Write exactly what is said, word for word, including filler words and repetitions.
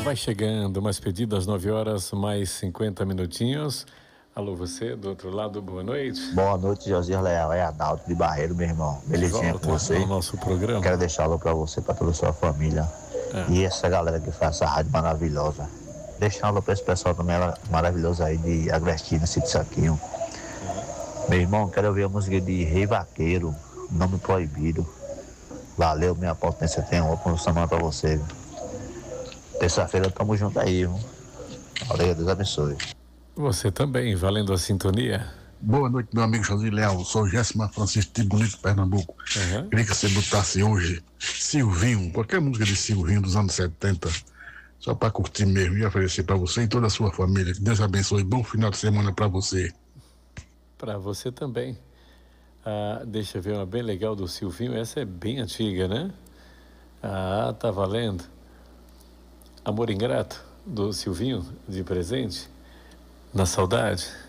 Vai chegando, mais pedido às nove horas, mais cinquenta minutinhos. Alô, você do outro lado, boa noite. Boa noite, Josias Leal. É Adalto de Barreiro, meu irmão. De Belezinha volta com você. ao nosso programa. Quero deixar alô pra você, pra toda a sua família. É. E essa galera que faz essa rádio maravilhosa. Deixar alô pra esse pessoal também maravilhoso aí de Agrestina, Sítio Saquinho. Uhum. Meu irmão, quero ouvir a música de Rei Vaqueiro, Nome Proibido. Valeu, minha potência tem uma boa semana pra você. Terça-feira tamo junto aí, viu? Valeu, Deus abençoe. Você também, valendo a sintonia. Boa noite, meu amigo José Leal. Sou Jéssima Francisco de Bonito, Pernambuco. Uhum. Queria que você botasse hoje Silvinho, qualquer música de Silvinho dos anos setenta, só para curtir mesmo e oferecer para você e toda a sua família. Que Deus abençoe. Bom final de semana para você. Para você também. Ah, deixa eu ver uma bem legal do Silvinho. Essa é bem antiga, né? Ah, tá valendo. Amor Ingrato, do Silvinho, de presente. Na saudade.